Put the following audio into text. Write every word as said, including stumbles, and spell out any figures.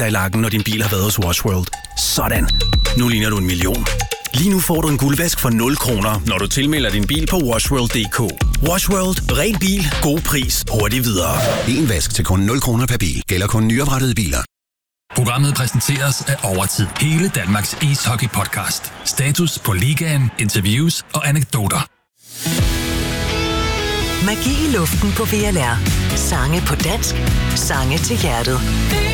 dig i lakken, når din bil har været hos Wash World. Sådan. Nu ligner du en million. Lige nu får du en guldvask for nul kroner, når du tilmelder din bil på washworld punktum d k. Wash World. Ren bil. God pris. Hurtigt videre. En vask til kun nul kroner per bil. Gælder kun nyoprettede biler. Programmet præsenteres af Overtid. Hele Danmarks ishockey-podcast. Status på ligaen, interviews og anekdoter. Magi i luften på V L R. Sange på dansk. Sange til hjertet.